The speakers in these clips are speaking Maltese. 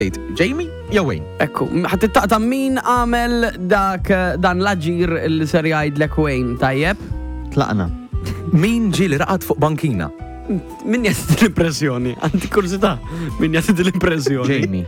Jamie jew Wayne? Ekku, ħatittaqta min għamel dan l-aġir li ser jgħidlek Wayne, tajjeb? Tlaqna. Min ġieli raqad fuq bankina? Min jgħid l-impressjoni? Għandi kurzita, min jgħid l-impressjoni? Jamie.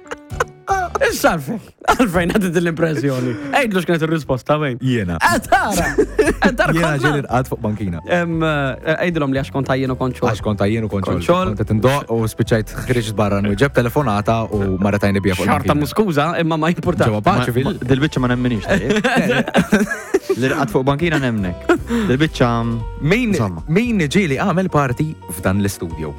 Għalfejn għadid l-impressjoni. Ejdlu x'kienet il-risposta, Wayne? Jiena. Tara! Jiena ġieli raqad fuq bankina. Ejdilhom li għax kont ħajjien u konċol. Għax kont jien u konċol. Konċol. Kont tindoq u spiċċajt ħriġt barra nwieġeb telefonata u maratajn bija fuq Xarta muskuża, imma ma importa. Ġewwa Paċville. Dil-biċċa ma nemminix. Li rqad fuq bankina nemnek. Dil-biċċa. Min ġieli għamel parti f'dan l-istudio?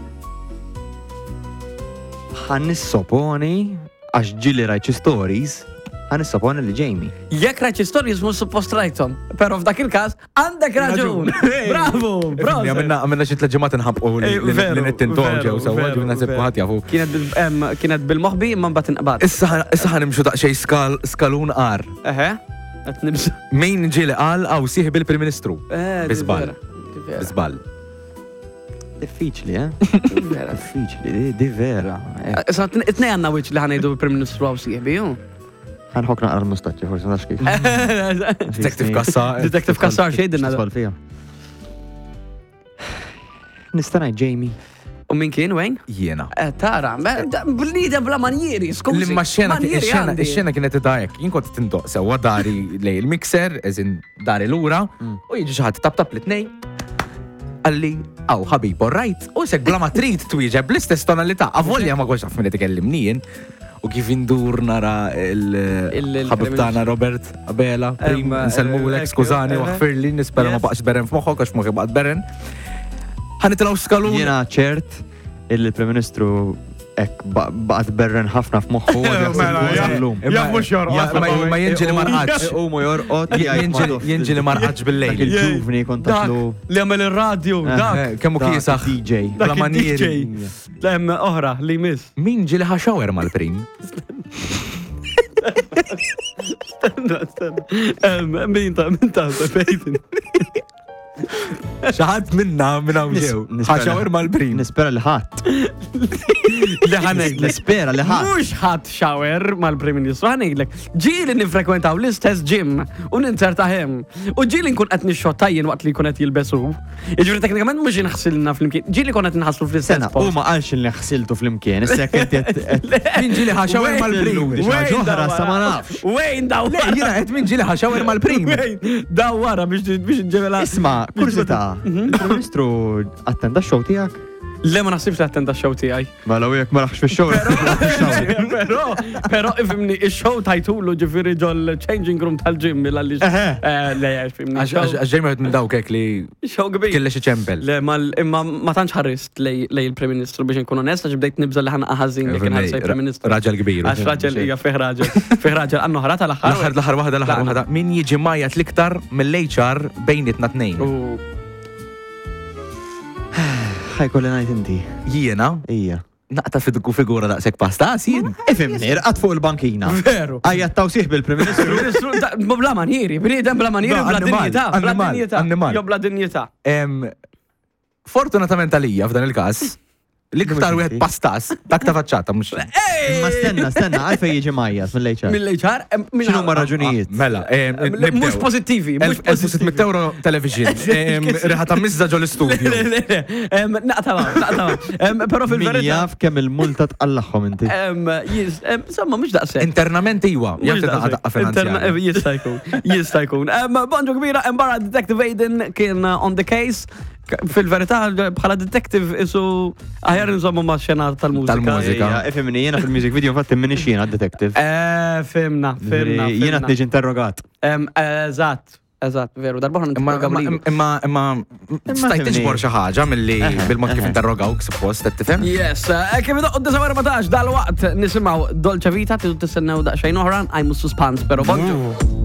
Ħannissoponi għax ġili rajċi stories, ħannissoponi li Jamie. Jekk rajċi stories mhux suppost rajthom, però f'dak il-każ għandek raġun. Bravo, bravo. Għamilna xi tliet ġimgħat inħabbqu li nittintom ġew sewwa ġew nasib ħadd jafu. Kienet bil-moħħbi imma mbagħad inqbad. Issa ħanimxu daqsxejn skalun qar. Eħe, qed nibża. Min ġieli qal aw sieħ bil-Prim Ministru? Biżball. Biżball. Diffiċli, Vera, diffiċli, di vera. Issa it-nej għandna wiċċ li ħanejdu bil-Prim Ministru għaw sieħbi, ju? Ħanħok naqra l-mustaċċi, forsi nafx kif. Detective Kassar. Detective Kassar xejdinna. Fija. Nistanaj Jamie. U min kien, Wayne? Jiena. Tara, b'lida bla manjieri, skużi. Imma x-xena kienet id-dajek. Jien kont tindoq sewwa dari lej il-mixer, eżin dari lura, u jiġi xi ħadd tap li tnej. Għalli, għaw, ħabib, all right. U sek bla ma trid twieġeb l-istess tonalità. Avolja ma konx għafmini tkellimnijin. U kif indur nara il-ħabib tagħna Robert Abela, prim, nselmulek, skużani, u għafirli, nispera ma baqx beren f'moħħok, għax moħħi baqt beren. Ħanitilaw skalun. Jiena ċert il-Prim Ministru ek baqt berren ħafna f'moħħu. Jaffux jorqot. Ma jenġili marqax. U mu jorqot. Jenġili marqax bil-lejl. Il-ġuvni kontatlu. Li għamel il-radio, dak. Kemmu kiesaħ. DJ. Bla manieri. Lem, oħra, li miss. Min ġili ħaxawer mal-prim? Stenna. Min ta' fejtin. Xaħat minna ġew. ħaxawer mal-prim. Nispera li ħadd. Li ħanejdlek. Nispera li ħadd. Mux ħadd xawer mal-Prim Ministru, ħanejdlek. Ġili nifrekwentaw l-istess ġim u nintertaħem. U ġili nkun qed nixxottajjen waqt li jkun qed jilbesu. Jiġifieri teknikament mhux inħassilna fl-imkien. Ġili kon qed inħasslu fl-istess post. U ma qalx li ħsiltu fl-imkien, issa qed min ġili ħaxawer mal-prim. Ġoħra sa ma nafx. Wejn dawwara. Jiena qed min ġili ħaxawer mal-prim. Dawwara biex nġebela. Isma' kurzita. Il-Prim Ministru attenda x-show tiegħek? Le ma naħsibx li attenda x-show tiegħi. Mela u jekk ma raħx fix-show. Però ifimni x-show tajtulu ġifieri ġol changing room tal-ġim għaliex. Le fimni. Għax minn dawk hekk li show kbir. kelli xi ċempel. Le imma ma tantx ħarrist lej il-Prim Ministru biex inkun onest għax bdejt nibża li ħanqa ħażin li kien ħarsej Prim Ministru. Raġel kbir. Għax raġel hija fih raġel għannu ħara tal-aħħar. L-aħħar waħda. Min jiġi majjat l-iktar mill-HR bejnietna tnejn. ħajkolli ngħid inti. Jiena? Ija. Naqta figura daqshekk pasta jien. Ifhimni, rqad fuq il-bankina. Veru. Għajjat tawsih bil-Prim Ministru. Bla manieri, bniedem bla manieri, bla dinjità. Annimal. Bla dinjità. Fortunatament għalija f'dan il-każ, l-iktar wieħed pastas, dak ta' faċċata mhux. Ma stenna, għalfejn jiġi majjat mill-HR. Mill-HR? X'inhu ma raġunijiet? Mela, mhux pożittivi, mhux 1600 euro television. Riħata mizza ġol istudio. Naqta. Però fil-verità. Jaf kemm il-multa tqallaħħom inti. Insomma, mhux daqshekk. Internament iwa, jaf taqqa finanzjarja. Jista' jkun. Bonġu kbira, barra Detective Aiden kien on the case. Fil-verità, bħala detective isu aħjar nżommu ma' xena tal-mużika. Ifimni, jena fil-music video fatti minni xina detective. Fimna. Jena t-niġi interrogat. Eżatt, veru, darbohra imma stajt tiġbor xi ħaġa milli bil-mod kif interrogawk suppost qed tifhem? Yes, kif idoq d-14 dal-waqt nisimgħu Dolce Vita tistennew daqsxejn oħra, għajmu suspans, però bonġu.